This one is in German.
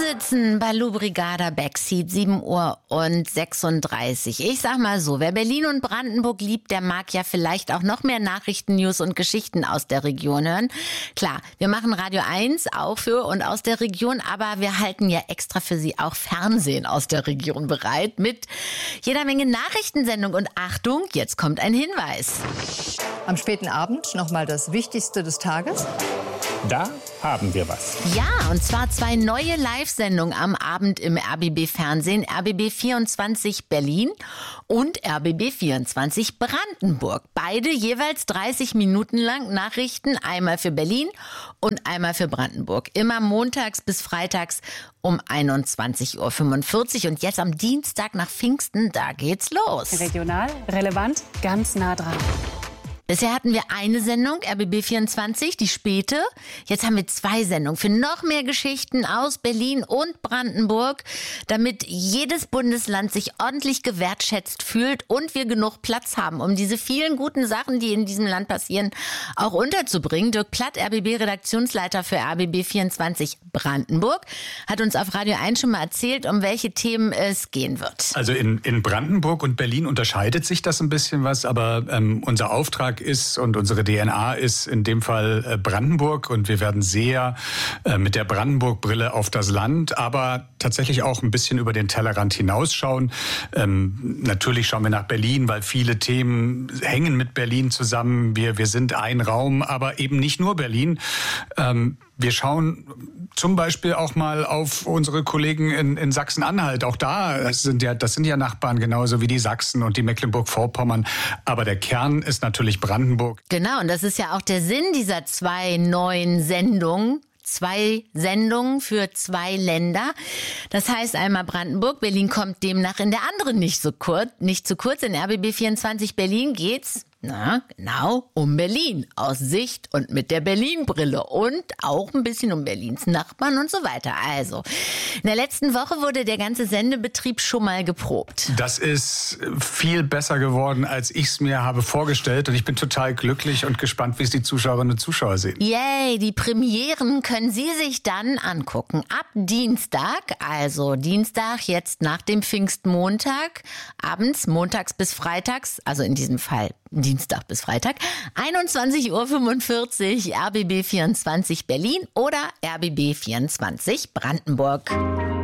sitzen bei Lou Brigada Backseat, 7:36 Uhr. Ich sag mal so, wer Berlin und Brandenburg liebt, der mag ja vielleicht auch noch mehr Nachrichten, News und Geschichten aus der Region hören. Klar, wir machen Radio 1 auch für und aus der Region, aber wir halten ja extra für Sie auch Fernsehen aus der Region bereit mit jeder Menge Nachrichtensendung. Und Achtung, jetzt kommt ein Hinweis. Am späten Abend nochmal das Wichtigste des Tages. Da haben wir was. Ja, und zwar 2 neue Live-Sendungen am Abend im RBB-Fernsehen. RBB 24 Berlin und RBB 24 Brandenburg. Beide jeweils 30 Minuten lang Nachrichten, einmal für Berlin und einmal für Brandenburg. Immer montags bis freitags um 21:45 Uhr. Und jetzt am Dienstag nach Pfingsten, da geht's los. Regional, relevant, ganz nah dran. Bisher hatten wir eine Sendung, RBB 24, die späte. Jetzt haben wir 2 Sendungen für noch mehr Geschichten aus Berlin und Brandenburg, damit jedes Bundesland sich ordentlich gewertschätzt fühlt und wir genug Platz haben, um diese vielen guten Sachen, die in diesem Land passieren, auch unterzubringen. Dirk Platt, RBB-Redaktionsleiter für RBB 24 Brandenburg, hat uns auf Radio 1 schon mal erzählt, um welche Themen es gehen wird. Also in Brandenburg und Berlin unterscheidet sich das ein bisschen was, aber unser Auftrag ist und unsere DNA ist in dem Fall Brandenburg und wir werden sehr mit der Brandenburg-Brille auf das Land, aber tatsächlich auch ein bisschen über den Tellerrand hinausschauen. Natürlich schauen wir nach Berlin, weil viele Themen hängen mit Berlin zusammen. Wir sind ein Raum, aber eben nicht nur Berlin. Wir schauen zum Beispiel auch mal auf unsere Kollegen in Sachsen-Anhalt. Auch das sind ja Nachbarn, genauso wie die Sachsen und die Mecklenburg-Vorpommern. Aber der Kern ist natürlich Brandenburg. Genau, und das ist ja auch der Sinn dieser 2 neuen Sendungen. 2 Sendungen für 2 Länder. Das heißt einmal Brandenburg. Berlin kommt demnach in der anderen nicht zu kurz. In RBB 24 Berlin geht's um Berlin. Aus Sicht und mit der Berlin-Brille. Und auch ein bisschen um Berlins Nachbarn und so weiter. Also, in der letzten Woche wurde der ganze Sendebetrieb schon mal geprobt. Das ist viel besser geworden, als ich es mir habe vorgestellt. Und ich bin total glücklich und gespannt, wie es die Zuschauerinnen und Zuschauer sehen. Yay, die Premieren können Sie sich dann angucken. Ab Dienstag, also Dienstag jetzt nach dem Pfingstmontag, abends, montags bis freitags, also in diesem Fall Dienstag bis Freitag, 21:45 Uhr RBB 24 Berlin oder RBB 24 Brandenburg.